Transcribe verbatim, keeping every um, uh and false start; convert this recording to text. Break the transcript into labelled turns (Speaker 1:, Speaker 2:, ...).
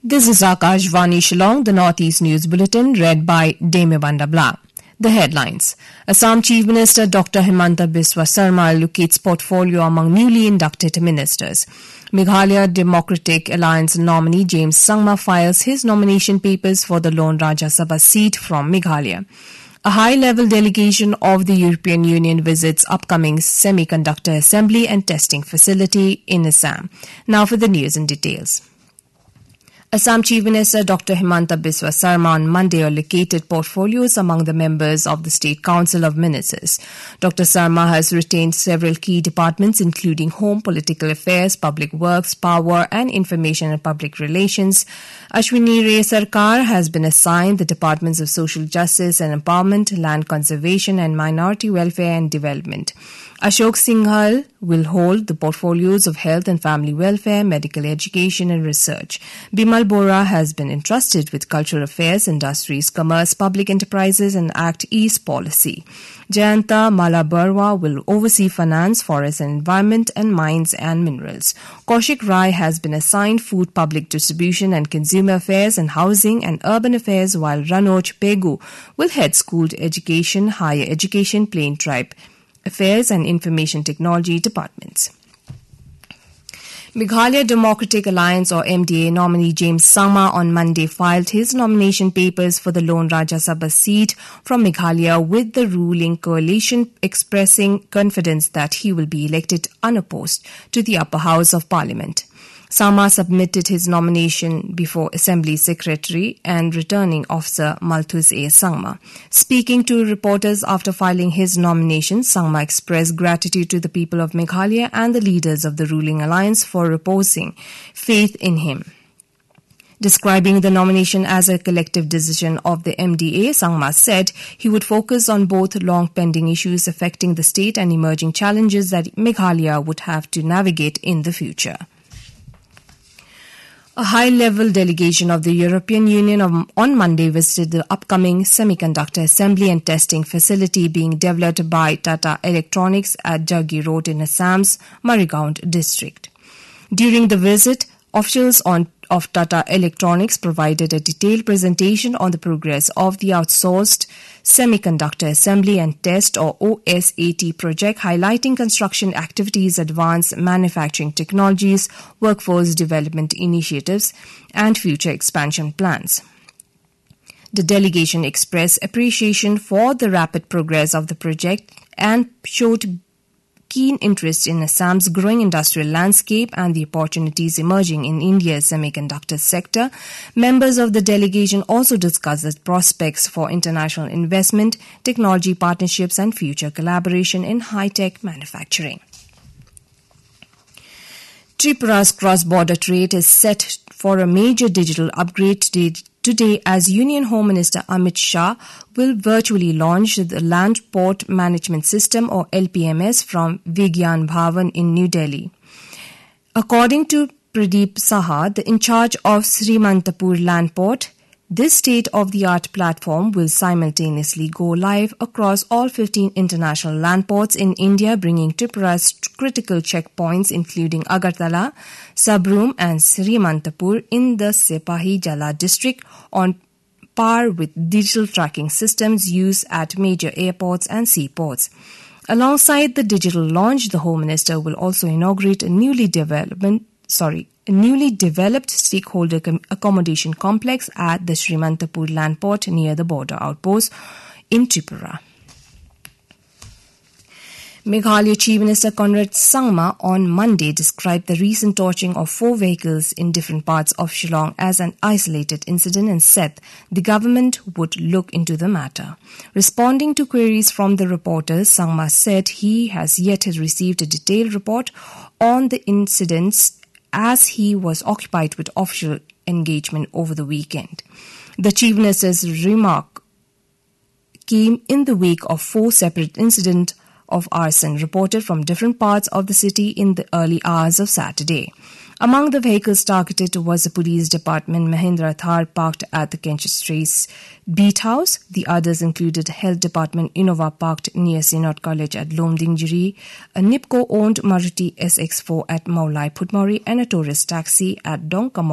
Speaker 1: This is Akashvani Shillong, the Northeast News Bulletin, read by Demibanda Bla. The headlines. Assam Chief Minister Doctor Himanta Biswa Sarma allocates portfolio among newly inducted ministers. Meghalaya Democratic Alliance nominee James Sangma files his nomination papers for the lone Rajya Sabha seat from Meghalaya. A high-level delegation of the European Union visits upcoming semiconductor assembly and testing facility in Assam. Now for the news and details. Assam Chief Minister Doctor Himanta Biswa Sarma on Monday allocated portfolios among the members of the State Council of Ministers. Doctor Sarma has retained several key departments including Home, Political Affairs, Public Works, Power and Information and Public Relations. Ashwini Ray Sarkar has been assigned the departments of Social Justice and Empowerment, Land Conservation and Minority Welfare and Development. Ashok Singhal will hold the portfolios of Health and Family Welfare, Medical Education and Research. Bimal Bora has been entrusted with Cultural Affairs, Industries, Commerce, Public Enterprises and Act East Policy. Jayanta Malabarwa will oversee Finance, Forest and Environment and Mines and Minerals. Kaushik Rai has been assigned Food, Public Distribution and Consumer Affairs and Housing and Urban Affairs, while Ranoj Pegu will head School Education, Higher Education, Plain Tribe Affairs and Information Technology departments. Meghalaya Democratic Alliance or M D A nominee James Sangma on Monday filed his nomination papers for the lone Rajya Sabha seat from Meghalaya with the ruling coalition expressing confidence that he will be elected unopposed to the upper house of parliament. Sangma submitted his nomination before Assembly Secretary and Returning Officer Malthus A. Sangma. Speaking to reporters after filing his nomination, Sangma expressed gratitude to the people of Meghalaya and the leaders of the ruling alliance for reposing faith in him. Describing the nomination as a collective decision of the M D A, Sangma said he would focus on both long-pending issues affecting the state and emerging challenges that Meghalaya would have to navigate in the future. A high-level delegation of the European Union on Monday visited the upcoming semiconductor assembly and testing facility being developed by Tata Electronics at Jaggi Road in Assam's Marigao district. During the visit, officials on, of Tata Electronics provided a detailed presentation on the progress of the outsourced Semiconductor Assembly and Test or O S A T project, highlighting construction activities, advanced manufacturing technologies, workforce development initiatives, and future expansion plans. The delegation expressed appreciation for the rapid progress of the project and showed keen interest in Assam's growing industrial landscape and the opportunities emerging in India's semiconductor sector. Members of the delegation also discussed the prospects for international investment, technology partnerships and future collaboration in high-tech manufacturing. Tripura's cross-border trade is set for a major digital upgrade today. Today, as Union Home Minister Amit Shah will virtually launch the Land Port Management System or L P M S from Vigyan Bhavan in New Delhi. According to Pradeep Saha, the in charge of Srimantapur Land Port, this state-of-the-art platform will simultaneously go live across all fifteen international land ports in India, bringing Tripura's critical checkpoints including Agartala, Sabroom and Srimantapur in the Sepahi Jala district on par with digital tracking systems used at major airports and seaports. Alongside the digital launch, the Home Minister will also inaugurate a newly development, sorry, a newly developed stakeholder com- accommodation complex at the Srimantapur land port near the border outpost in Tripura. Meghalaya Chief Minister Conrad Sangma on Monday described the recent torching of four vehicles in different parts of Shillong as an isolated incident and said the government would look into the matter. Responding to queries from the reporters, Sangma said he has yet received a detailed report on the incidents as he was occupied with official engagement over the weekend. The Chief Minister's remark came in the wake of four separate incidents of arson reported from different parts of the city in the early hours of Saturday. Among the vehicles targeted was the police department Mahindra Thar parked at the Kenchestre's Beat House. The others included health department Innova parked near Sinod College at Lomdingjiri, a NIPCO-owned Maruti S X four at Maulai Phutmori, and a tourist taxi at Dongkamo